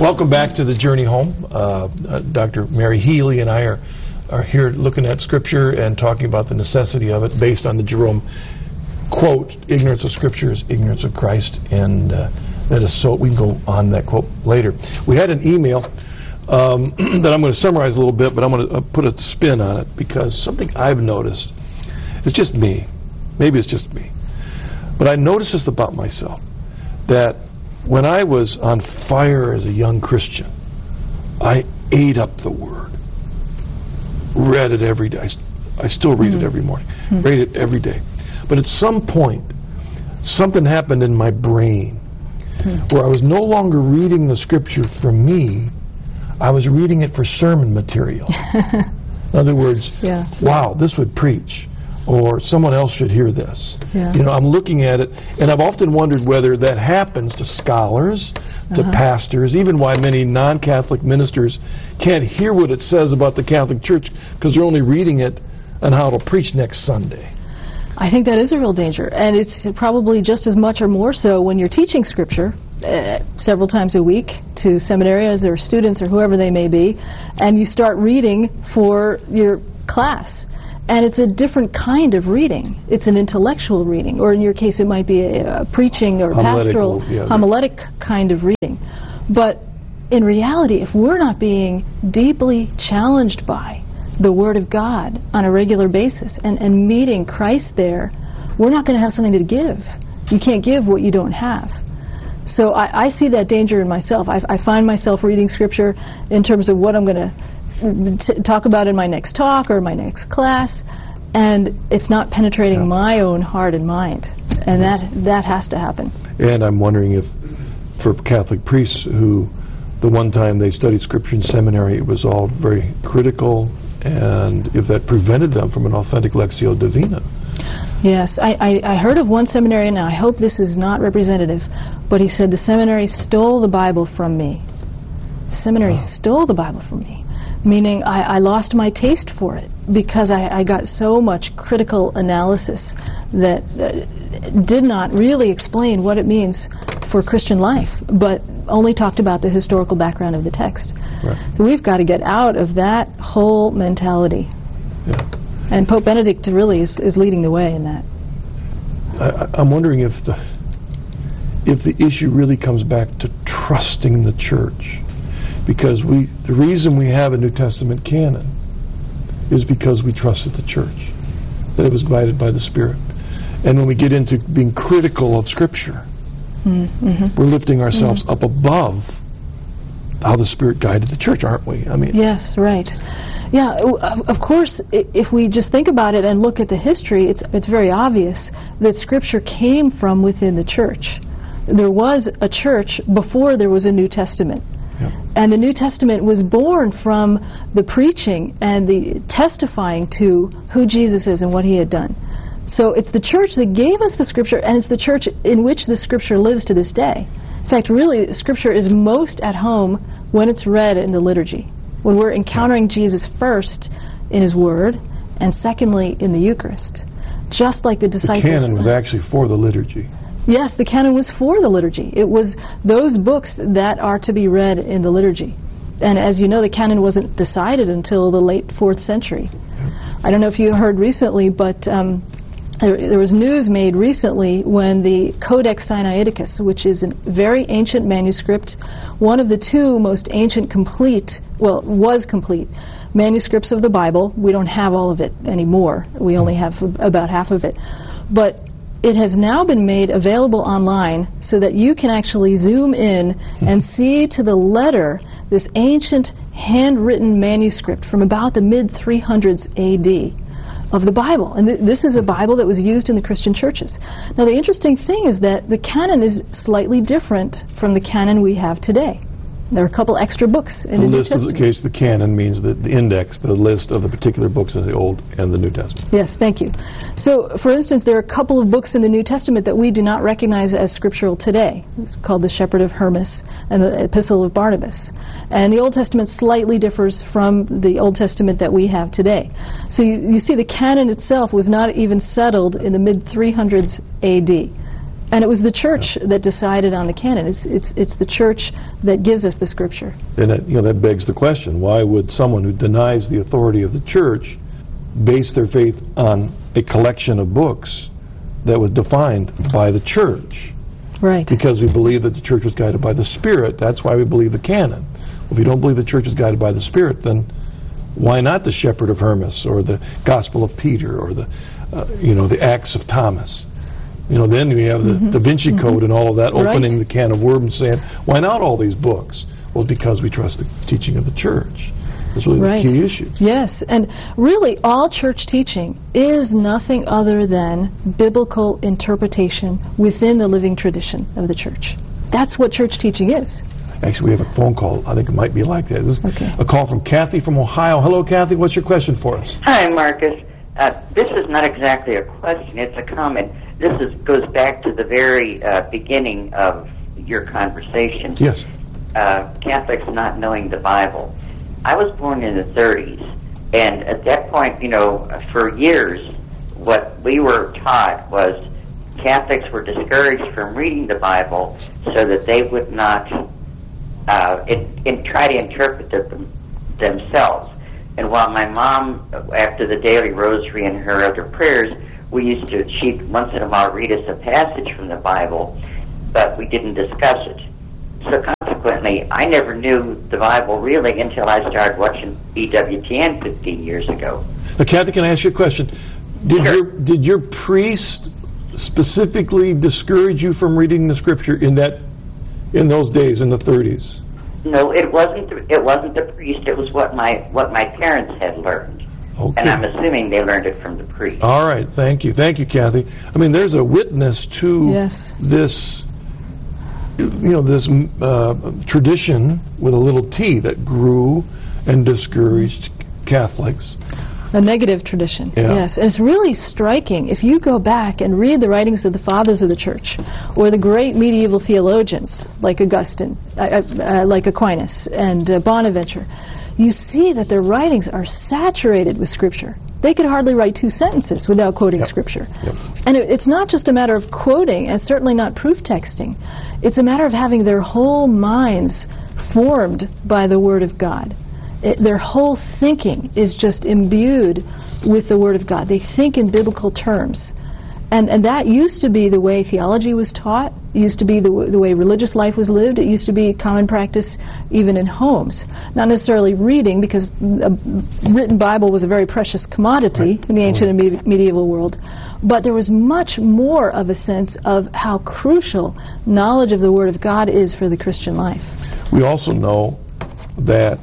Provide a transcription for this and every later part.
Welcome back to the Journey Home. Dr. Mary Healy and I are here looking at Scripture and talking about the necessity of it based on the Jerome quote, ignorance of Scripture is ignorance of Christ, and that is so, we can go on that quote later. We had an email that I'm going to summarize a little bit, but I'm going to put a spin on it because something I've noticed, it's just me, maybe it's just me, but I noticed this about myself, that when I was on fire as a young Christian, I ate up the Word, read it every day. I still read it every morning, read it every day. But at some point, something happened in my brain where I was no longer reading the Scripture for me, I was reading it for sermon material. In other words, wow, this would preach, or someone else should hear this. You know, I'm looking at it, and I've often wondered whether that happens to scholars, to pastors, even why many non-Catholic ministers can't hear what it says about the Catholic Church because they're only reading it on how it'll preach next Sunday. I think that is a real danger, and it's probably just as much or more so when you're teaching Scripture several times a week to seminarians or students or whoever they may be, and you start reading for your class. And it's a different kind of reading. It's an intellectual reading, or in your case it might be a preaching or pastoral, homiletic kind of reading. But in reality, if we're not being deeply challenged by the Word of God on a regular basis and meeting Christ there, we're not going to have something to give. You can't give what you don't have. So I see that danger in myself. I find myself reading Scripture in terms of what I'm going to talk about in my next talk or my next class, and it's not penetrating my own heart and mind, and that has to happen. And I'm wondering if for Catholic priests who the one time they studied Scripture in seminary, it was all very critical, and if that prevented them from an authentic Lectio Divina. Yes, I heard of one seminarian, and I hope this is not representative, but he said the seminary stole the Bible from me. The seminary stole the Bible from me. Meaning I lost my taste for it because I got so much critical analysis that did not really explain what it means for Christian life, but only talked about the historical background of the text. Right. So we've got to get out of that whole mentality. And Pope Benedict really is leading the way in that. I'm wondering if the issue really comes back to trusting the Church. Because the reason we have a New Testament canon is because we trusted the Church, that it was guided by the Spirit. And when we get into being critical of Scripture, we're lifting ourselves up above how the Spirit guided the Church, aren't we? I mean, yes, right. Yeah, of course, if we just think about it and look at the history, it's very obvious that Scripture came from within the Church. There was a church before there was a New Testament. And the New Testament was born from the preaching and the testifying to who Jesus is and what He had done. So it's the Church that gave us the Scripture, and it's the Church in which the Scripture lives to this day. In fact, really, Scripture is most at home when it's read in the liturgy, when we're encountering Jesus first in His Word, and secondly in the Eucharist. Just like the disciples... The canon was actually for the liturgy. Yes, the canon was for the liturgy. It was those books that are to be read in the liturgy. And as you know, the canon wasn't decided until the late 4th century. I don't know if you heard recently, but there was news made recently when the Codex Sinaiticus, which is a very ancient manuscript, one of the two most ancient was complete manuscripts of the Bible. We don't have all of it anymore. We only have about half of it. But it has now been made available online so that you can actually zoom in and see to the letter this ancient handwritten manuscript from about the mid-300s A.D. of the Bible. And this is a Bible that was used in the Christian churches. Now the interesting thing is that the canon is slightly different from the canon we have today. There are a couple extra books in the New Testament. The list of the canon means that the index, the list of the particular books in the Old and the New Testament. Yes, thank you. So, for instance, there are a couple of books in the New Testament that we do not recognize as scriptural today. It's called the Shepherd of Hermas and the Epistle of Barnabas. And the Old Testament slightly differs from the Old Testament that we have today. So you see the canon itself was not even settled in the mid-300s A.D. And it was the church that decided on the canon. It's the church that gives us the Scripture. And that begs the question, why would someone who denies the authority of the church base their faith on a collection of books that was defined by the church? Right. Because we believe that the church was guided by the Spirit. That's why we believe the canon. If you don't believe the church is guided by the Spirit, then why not the Shepherd of Hermas or the Gospel of Peter or the Acts of Thomas? Then we have the Da Vinci Code and all of that, opening the can of worms and saying, why not all these books? Well, because we trust the teaching of the church. That's really the key issue. Yes, and really all church teaching is nothing other than biblical interpretation within the living tradition of the church. That's what church teaching is. Actually, we have a phone call. I think it might be like that. This is a call from Kathy from Ohio. Hello, Kathy. What's your question for us? Hi, Marcus. This is not exactly a question. It's a comment. This goes back to the very beginning of your conversation. Yes. Catholics not knowing the Bible. I was born in the 30s, and at that point, for years, what we were taught was Catholics were discouraged from reading the Bible so that they would not try to interpret themselves. And while my mom, after the daily rosary and her other prayers, she'd once in a while read us a passage from the Bible, but we didn't discuss it. So consequently, I never knew the Bible really until I started watching EWTN 15 years ago. Now, Kathy, can I ask you a question? Did your priest specifically discourage you from reading the Scripture in those days, in the 30s? No, it wasn't the priest. It was what my parents had learned. Okay. And I'm assuming they learned it from the priest. All right, thank you, Kathy. I mean, there's a witness to this, this tradition with a little t that grew and discouraged Catholics. A negative tradition, yes. And it's really striking. If you go back and read the writings of the fathers of the church, or the great medieval theologians like Augustine, like Aquinas, and Bonaventure, you see that their writings are saturated with Scripture. They could hardly write 2 sentences without quoting Scripture. Yep. And it's not just a matter of quoting, and certainly not proof texting. It's a matter of having their whole minds formed by the Word of God. Their whole thinking is just imbued with the Word of God. They think in biblical terms. And that used to be the way theology was taught. It used to be the way religious life was lived. It used to be common practice even in homes. Not necessarily reading, because a written Bible was a very precious commodity in the ancient and medieval world. But there was much more of a sense of how crucial knowledge of the Word of God is for the Christian life. We also know that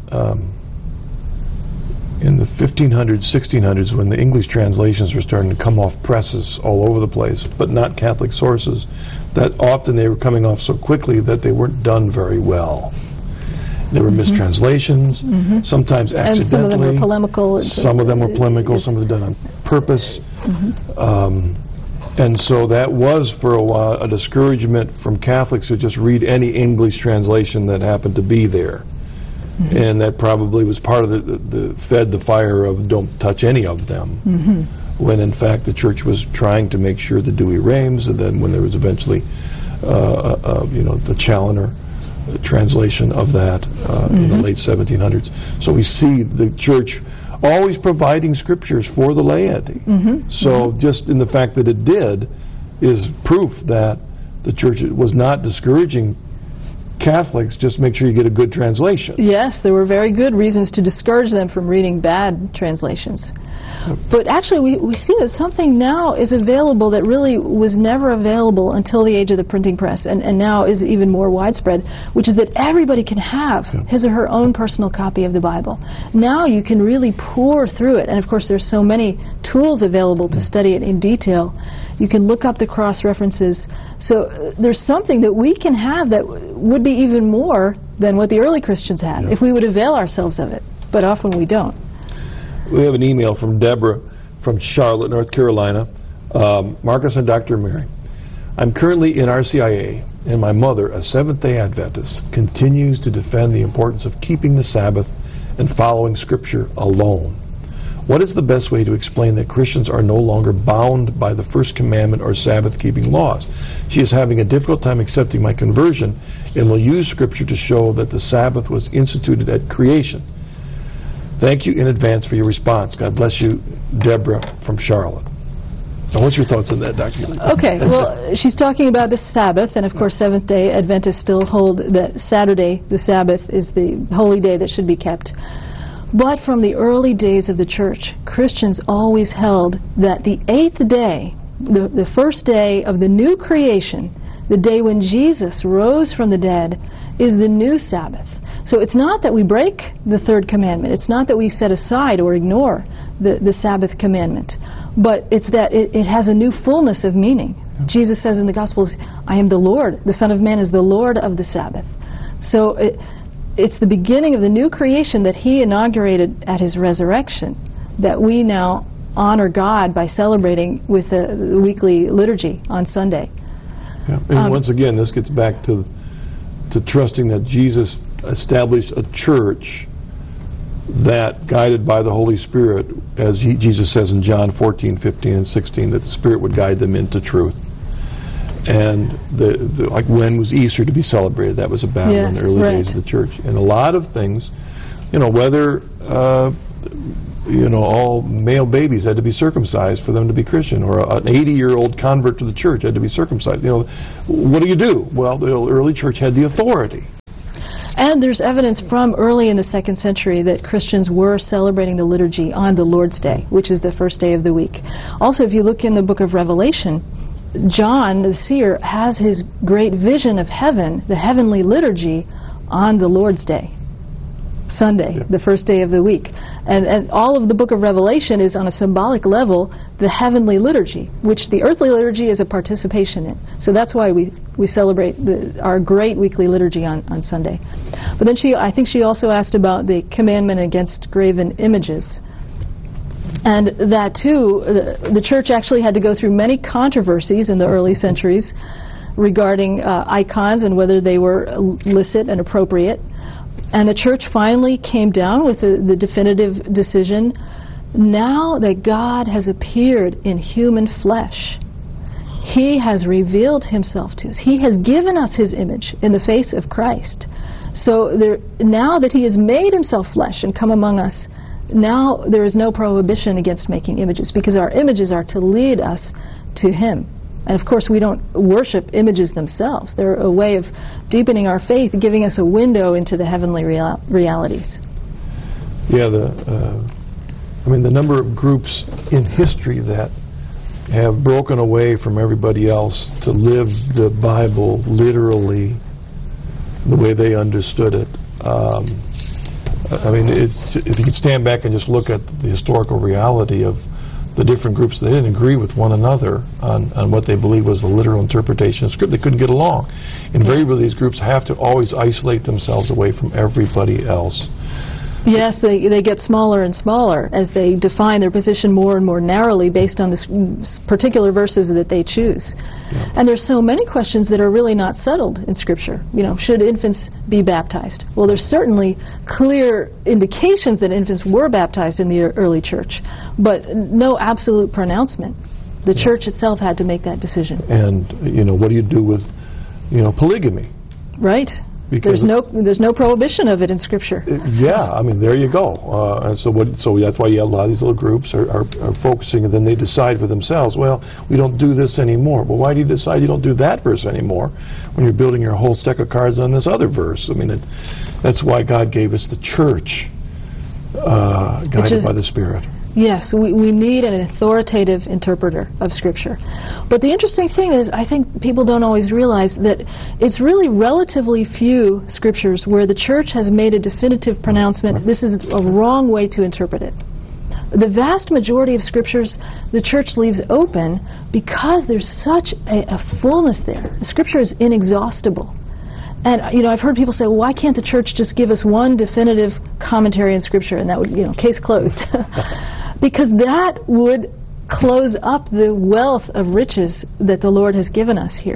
in the 1500s, 1600s, when the English translations were starting to come off presses all over the place, but not Catholic sources, that often they were coming off so quickly that they weren't done very well. There were mistranslations, sometimes accidentally. And some of them were polemical. Some of them were polemical, some of them done on purpose. And so that was, for a while, a discouragement from Catholics to just read any English translation that happened to be there. And that probably was part of the fed the fire of don't touch any of them, when in fact the church was trying to make sure the Douay-Rheims, and then when there was eventually the Challoner translation of that in the late 1700s. So we see the church always providing scriptures for the laity. So just in the fact that it did is proof that the church was not discouraging Catholics. Just make sure you get a good translation. Yes, there were very good reasons to discourage them from reading bad translations. But actually we see that something now is available that really was never available until the age of the printing press, and now is even more widespread, which is that everybody can have his or her own personal copy of the Bible. Now you can really pour through it, and of course there's so many tools available to study it in detail. You can look up the cross-references. So there's something that we can have that would be even more than what the early Christians had, if we would avail ourselves of it. But often we don't. We have an email from Deborah from Charlotte, North Carolina. Marcus and Dr. Mary, I'm currently in RCIA, and my mother, a Seventh-day Adventist, continues to defend the importance of keeping the Sabbath and following Scripture alone. What is the best way to explain that Christians are no longer bound by the first commandment or Sabbath-keeping laws? She is having a difficult time accepting my conversion and will use Scripture to show that the Sabbath was instituted at creation. Thank you in advance for your response. God bless you, Deborah from Charlotte. Now, what's your thoughts on that, Dr. Lee? Okay, well, she's talking about the Sabbath, and of course Seventh-day Adventists still hold that Saturday, the Sabbath, is the holy day that should be kept. But from the early days of the church, Christians always held that the eighth day, the first day of the new creation, the day when Jesus rose from the dead, is the new Sabbath. So it's not that we break the third commandment. It's not that we set aside or ignore the Sabbath commandment. But it's that it has a new fullness of meaning. Jesus says in the Gospels, I am the Lord. The Son of Man is the Lord of the Sabbath. So it's the beginning of the new creation that He inaugurated at His resurrection that we now honor God by celebrating with the weekly liturgy on Sunday. Yeah. And once again, this gets back to trusting that Jesus established a church that, guided by the Holy Spirit, as Jesus says in John 14, 15, and 16, that the Spirit would guide them into truth. And like when was Easter to be celebrated? That was a battle in the early days of the church. And a lot of things, whether all male babies had to be circumcised for them to be Christian, or an 80-year-old convert to the church had to be circumcised. What do you do? Well, the early church had the authority. And there's evidence from early in the 2nd century that Christians were celebrating the liturgy on the Lord's Day, which is the first day of the week. Also, if you look in the book of Revelation, John, the seer, has his great vision of heaven, the heavenly liturgy, on the Lord's Day, Sunday, the first day of the week. And all of the book of Revelation is on a symbolic level the heavenly liturgy, which the earthly liturgy is a participation in. So that's why we celebrate our great weekly liturgy on Sunday. But then I think she also asked about the commandment against graven images. And that too, the church actually had to go through many controversies in the early centuries regarding icons and whether they were licit and appropriate. And the church finally came down with the definitive decision, now that God has appeared in human flesh, He has revealed Himself to us. He has given us His image in the face of Christ. So now that He has made Himself flesh and come among us, now there is no prohibition against making images, because our images are to lead us to Him. And of course we don't worship images themselves. They're a way of deepening our faith, giving us a window into the heavenly realities. Yeah, the number of groups in history that have broken away from everybody else to live the Bible literally the way they understood it. If you could stand back and just look at the historical reality of the different groups, they didn't agree with one another on what they believed was the literal interpretation of Scripture. They couldn't get along. Invariably, these groups have to always isolate themselves away from everybody else. Yes, they get smaller and smaller as they define their position more and more narrowly based on the particular verses that they choose. Yeah. And there's so many questions that are really not settled in Scripture. Should infants be baptized? Well, there's certainly clear indications that infants were baptized in the early church, but no absolute pronouncement. The church itself had to make that decision. And, what do you do with, polygamy? Right. Because there's no prohibition of it in Scripture. There you go. So that's why you have a lot of these little groups are focusing, and then they decide for themselves, well, we don't do this anymore. Well, why do you decide you don't do that verse anymore when you're building your whole stack of cards on this other verse? That's why God gave us the church, guided by the Spirit. Yes, we need an authoritative interpreter of Scripture. But the interesting thing is, I think people don't always realize that it's really relatively few Scriptures where the Church has made a definitive pronouncement, this is a wrong way to interpret it. The vast majority of Scriptures the Church leaves open because there's such a fullness there. The Scripture is inexhaustible. And, I've heard people say, well, why can't the Church just give us one definitive commentary in Scripture, and that would, case closed. Because that would close up the wealth of riches that the Lord has given us here.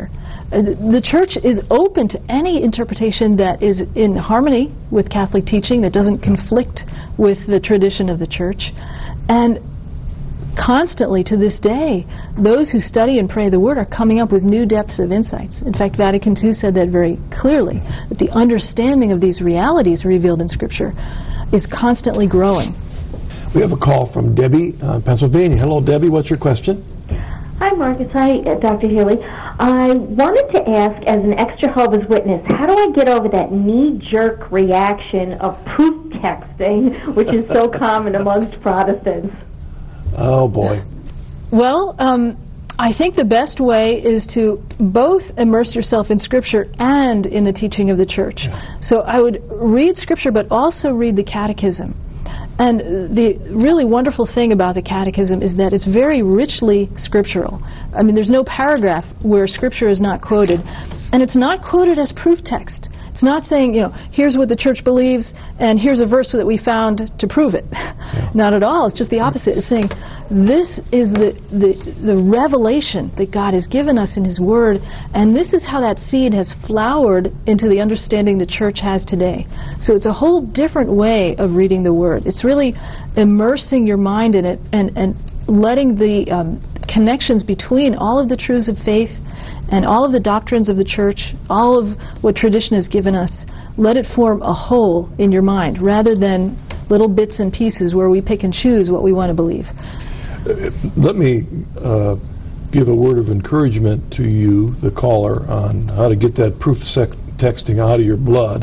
The church is open to any interpretation that is in harmony with Catholic teaching, that doesn't conflict with the tradition of the church. And constantly to this day, those who study and pray the Word are coming up with new depths of insights. In fact, Vatican II said that very clearly, that the understanding of these realities revealed in Scripture is constantly growing. We have a call from Debbie, Pennsylvania. Hello, Debbie. What's your question? Hi, Marcus. Hi, Dr. Healy. I wanted to ask, as an ex-Jehovah's Witness, how do I get over that knee-jerk reaction of proof texting, which is so common amongst Protestants? Oh, boy. Well, I think the best way is to both immerse yourself in Scripture and in the teaching of the Church. Yeah. So I would read Scripture, but also read the Catechism. And the really wonderful thing about the Catechism is that it's very richly scriptural. I mean, there's no paragraph where Scripture is not quoted. And it's not quoted as proof text. It's not saying, here's what the Church believes, and here's a verse that we found to prove it. Yeah. Not at all. It's just the opposite. It's saying, this is the revelation that God has given us in His Word, and this is how that seed has flowered into the understanding the Church has today. So it's a whole different way of reading the Word. It's really immersing your mind in it and letting the connections between all of the truths of faith and all of the doctrines of the Church, all of what tradition has given us, let it form a whole in your mind, rather than little bits and pieces where we pick and choose what we want to believe. Let me give a word of encouragement to you, the caller, on how to get that proof texting out of your blood.